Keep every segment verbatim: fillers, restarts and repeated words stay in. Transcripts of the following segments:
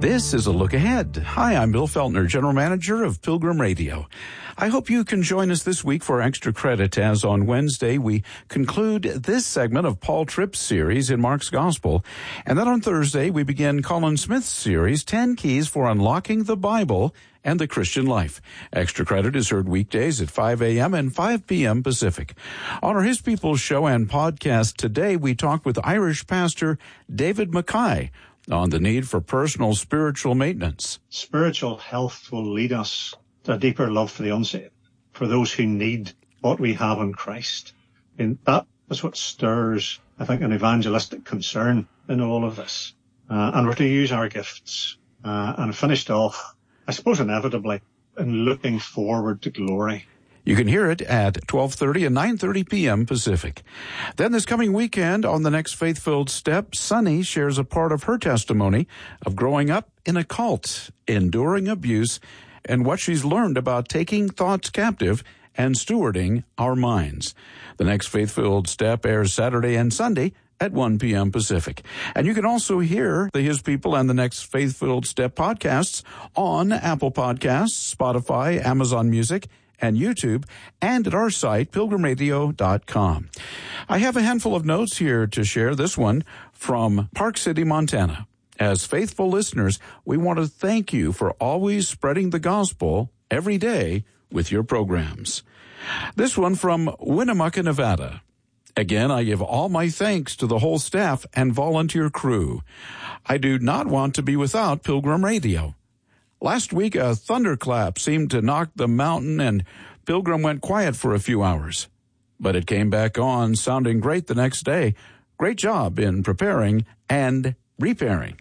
This is a look ahead. Hi, I'm Bill Feltner, General Manager of Pilgrim Radio. I hope you can join us this week for Extra Credit, as on Wednesday we conclude this segment of Paul Tripp's series in Mark's Gospel. And then on Thursday we begin Colin Smith's series, ten Keys for Unlocking the Bible and the Christian Life. Extra Credit is heard weekdays at five a.m. and five p.m. Pacific. On our His People show and podcast today, we talk with Irish pastor David Mackay on the need for personal spiritual maintenance. Spiritual health will lead us to a deeper love for the unsaved, for those who need what we have in Christ. And that is what stirs, I think, an evangelistic concern in all of this. Uh, and we're to use our gifts. Uh, and finished off, I suppose inevitably, in looking forward to glory. You can hear it at twelve thirty and nine thirty p.m. Pacific. Then this coming weekend on the next Faith-Filled Step, Sunny shares a part of her testimony of growing up in a cult, enduring abuse, and what she's learned about taking thoughts captive and stewarding our minds. The next Faith-Filled Step airs Saturday and Sunday at one p.m. Pacific. And you can also hear the His People and the next Faith-Filled Step podcasts on Apple Podcasts, Spotify, Amazon Music, and YouTube, and at our site, pilgrim radio dot com. I have a handful of notes here to share, this one from Park City, Montana. As faithful listeners, we want to thank you for always spreading the gospel every day with your programs. This one from Winnemucca, Nevada. Again, I give all my thanks to the whole staff and volunteer crew. I do not want to be without Pilgrim Radio. Last week, a thunderclap seemed to knock the mountain, and Pilgrim went quiet for a few hours. But it came back on, sounding great the next day. Great job in preparing and repairing.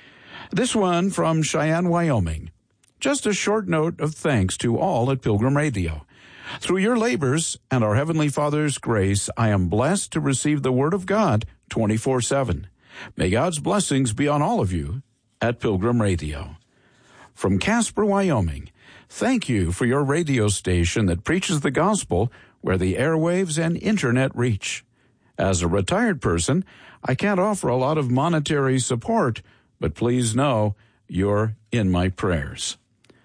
This one from Cheyenne, Wyoming. Just a short note of thanks to all at Pilgrim Radio. Through your labors and our Heavenly Father's grace, I am blessed to receive the Word of God twenty-four seven. May God's blessings be on all of you at Pilgrim Radio. From Casper, Wyoming, thank you for your radio station that preaches the gospel where the airwaves and internet reach. As a retired person, I can't offer a lot of monetary support, but please know you're in my prayers.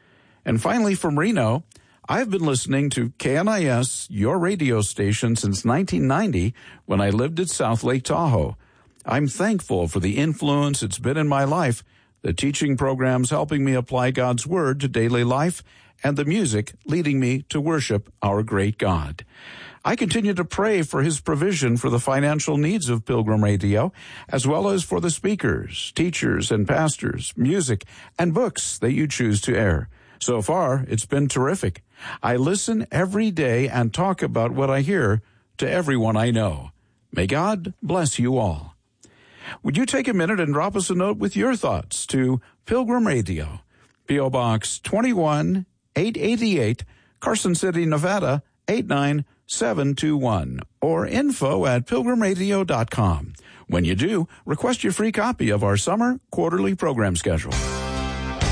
And finally, from Reno, I've been listening to K N I S, your radio station, since nineteen ninety when I lived at South Lake Tahoe. I'm thankful for the influence it's been in my life, the teaching programs helping me apply God's Word to daily life, and the music leading me to worship our great God. I continue to pray for His provision for the financial needs of Pilgrim Radio, as well as for the speakers, teachers, and pastors, music, and books that you choose to air. So far, it's been terrific. I listen every day and talk about what I hear to everyone I know. May God bless you all. Would you take a minute and drop us a note with your thoughts to Pilgrim Radio, P O Box twenty-one eight eighty-eight, Carson City, Nevada, eight nine seven two one, or info at pilgrim radio dot com. When you do, request your free copy of our summer quarterly program schedule.